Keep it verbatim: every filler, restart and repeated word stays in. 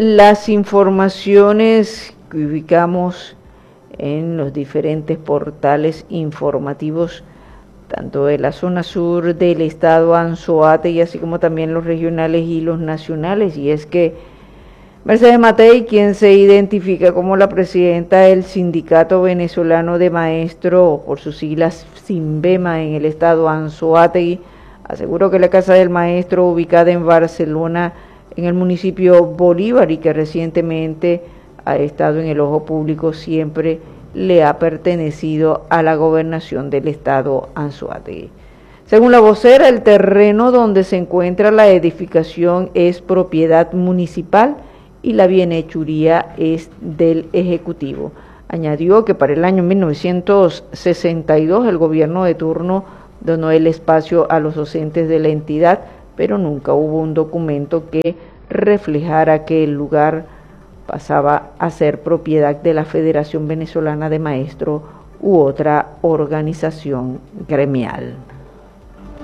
las informaciones que ubicamos en los diferentes portales informativos, tanto de la zona sur del estado Anzoátegui, así como también los regionales y los nacionales, y es que Mercedes Matei, quien se identifica como la presidenta del Sindicato Venezolano de Maestros, por sus siglas SINVEMA, en el estado Anzoátegui, aseguró que la Casa del Maestro, ubicada en Barcelona, en el municipio Bolívar, y que recientemente ha estado en el ojo público, siempre le ha pertenecido a la gobernación del estado Anzoátegui. Según la vocera, el terreno donde se encuentra la edificación es propiedad municipal y la bienhechuría es del Ejecutivo. Añadió que para el año mil novecientos sesenta y dos el gobierno de turno donó el espacio a los docentes de la entidad, pero nunca hubo un documento que reflejara que el lugar pasaba a ser propiedad de la Federación Venezolana de Maestros u otra organización gremial.